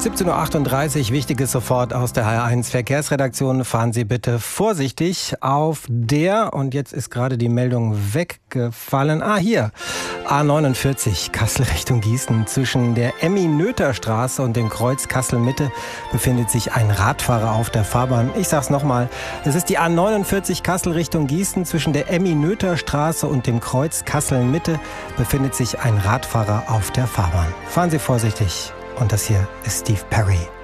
17:38 Uhr, Wichtiges sofort aus der HR1 Verkehrsredaktion. Fahren Sie bitte vorsichtig auf der, und jetzt ist gerade die Meldung weggefallen. Hier, A49 Kassel Richtung Gießen. Zwischen der Emmy-Noether-Straße und dem Kreuz Kassel-Mitte befindet sich ein Radfahrer auf der Fahrbahn. Ich sag's nochmal, es ist die A49 Kassel Richtung Gießen. Zwischen der Emmy-Noether-Straße und dem Kreuz Kassel-Mitte befindet sich ein Radfahrer auf der Fahrbahn. Fahren Sie vorsichtig. Und das hier ist Steve Perry.